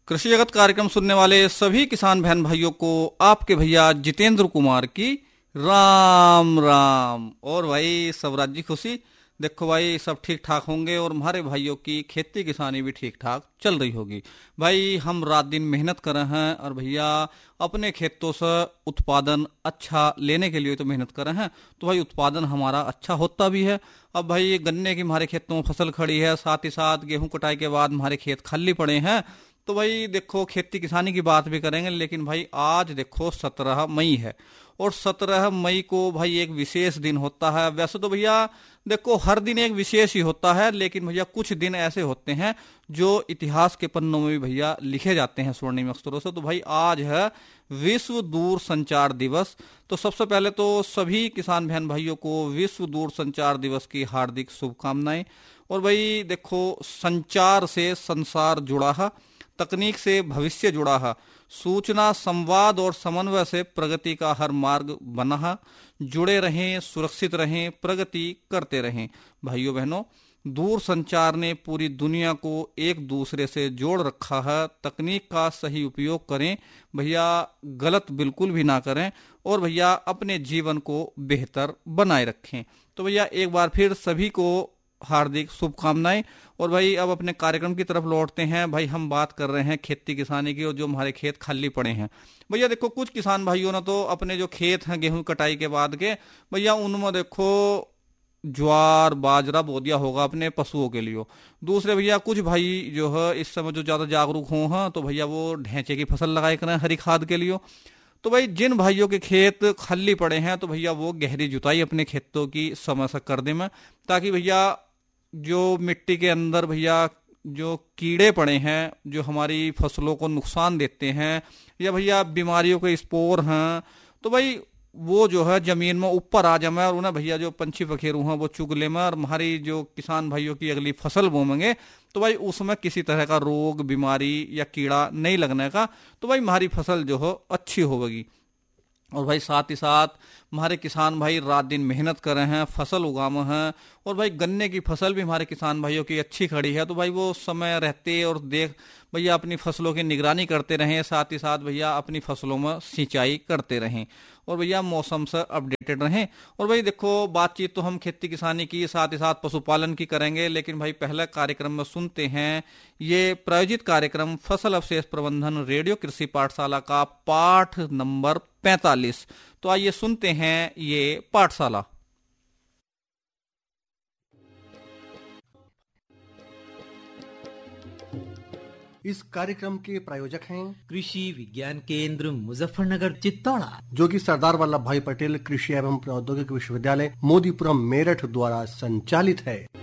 कृषि जगत कार्यक्रम सुनने वाले सभी किसान बहन भाइयों को आपके भैया जितेंद्र कुमार की राम राम। और भाई सब राज्य खुशी। देखो भाई सब ठीक ठाक होंगे और हमारे भाइयों की खेती किसानी भी ठीक ठाक चल रही होगी। भाई हम रात दिन मेहनत कर रहे हैं और भैया अपने खेतों से उत्पादन अच्छा लेने के लिए तो मेहनत कर रहे हैं, तो भाई उत्पादन हमारा अच्छा होता भी है। अब भाई गन्ने की हमारे खेतों में फसल खड़ी है, साथ ही साथ गेहूं कटाई के बाद हमारे खेत खाली पड़े हैं। तो भाई देखो खेती किसानी की बात भी करेंगे, लेकिन भाई आज देखो 17 मई है और 17 मई को भाई एक विशेष दिन होता है। वैसे तो भैया देखो हर दिन एक विशेष ही होता है, लेकिन भैया कुछ दिन ऐसे होते हैं जो इतिहास के पन्नों में भी भैया लिखे जाते हैं स्वर्णिम अक्षरों से। तो भाई आज है विश्व दूर संचार दिवस। तो सबसे पहले तो सभी किसान बहन भाइयों को विश्व दूर संचार दिवस की हार्दिक शुभकामनाएं। और भाई देखो संचार से संसार जुड़ा है, तकनीक से भविष्य जुड़ा है, सूचना संवाद और समन्वय से प्रगति का हर मार्ग बना है। जुड़े रहें, सुरक्षित रहें, प्रगति करते रहें। भाइयों बहनों, दूर संचार ने पूरी दुनिया को एक दूसरे से जोड़ रखा है। तकनीक का सही उपयोग करें भैया, गलत बिल्कुल भी ना करें और भैया अपने जीवन को बेहतर बनाए रखें। तो भैया एक बार फिर सभी को हार्दिक शुभकामनाएं। और भाई अब अपने कार्यक्रम की तरफ लौटते हैं। भाई हम बात कर रहे हैं खेती किसानी की और जो हमारे खेत खाली पड़े हैं। भैया देखो कुछ किसान भाइयों ने तो अपने जो खेत हैं गेहूं कटाई के बाद के, भैया उनमें देखो ज्वार बाजरा बो दिया होगा अपने पशुओं के लिए। दूसरे भैया कुछ भाई जो है इस समय जो ज्यादा जागरूक हो हैं, तो भैया वो ढेंचे की फसल लगाए करें हरी खाद के लिए। तो भाई जिन भाइयों के खेत खाली पड़े हैं तो भैया वो गहरी जुताई अपने खेतों की समय से कर दें, ताकि भैया जो मिट्टी के अंदर भैया जो कीड़े पड़े हैं जो हमारी फसलों को नुकसान देते हैं या भैया बीमारियों के स्पोर हैं, तो भाई वो जो है जमीन में ऊपर आ जाए और उन्हें भैया जो पंछी पखेरू हैं वो चुग ले में और हमारी जो किसान भाइयों की अगली फसल बोएंगे तो भाई उसमें किसी तरह का रोग बीमारी या कीड़ा नहीं लगने का, तो भाई हमारी फसल जो है अच्छी होगी। और भाई साथ ही साथ हमारे किसान भाई रात दिन मेहनत कर रहे हैं, फसल उगाम हैं और भाई गन्ने की फसल भी हमारे किसान भाइयों की अच्छी खड़ी है। तो भाई वो समय रहते और देख भैया अपनी फसलों की निगरानी करते रहें, साथ ही साथ भैया अपनी फसलों में सिंचाई करते रहें और भैया मौसम से अपडेटेड रहें। और भाई देखो बातचीत तो हम खेती किसानी की साथ ही साथ पशुपालन की करेंगे, लेकिन भाई पहले कार्यक्रम में सुनते हैं ये प्रायोजित कार्यक्रम फसल अवशेष प्रबंधन रेडियो कृषि पाठशाला का पाठ नंबर 45। तो आइए सुनते हैं ये पाठशाला। इस कार्यक्रम के प्रायोजक हैं कृषि विज्ञान केंद्र मुजफ्फरनगर चित्तौड़ा, जो कि सरदार वल्लभ भाई पटेल कृषि एवं प्रौद्योगिकी विश्वविद्यालय मोदीपुरम मेरठ द्वारा संचालित है।